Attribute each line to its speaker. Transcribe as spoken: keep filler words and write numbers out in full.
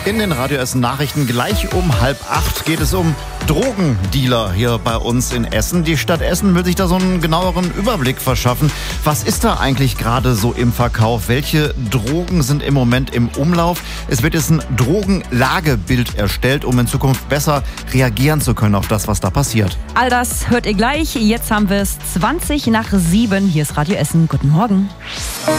Speaker 1: In den Radio Essen Nachrichten gleich um halb acht geht es um Drogendealer hier bei uns in Essen. Die Stadt Essen will sich da so einen genaueren Überblick verschaffen. Was ist da eigentlich gerade so im Verkauf? Welche Drogen sind im Moment im Umlauf? Es wird jetzt ein Drogenlagebild erstellt, um in Zukunft besser reagieren zu können auf das, was da passiert.
Speaker 2: All das hört ihr gleich. Jetzt haben wir es zwanzig nach sieben. Hier ist Radio Essen. Guten Morgen.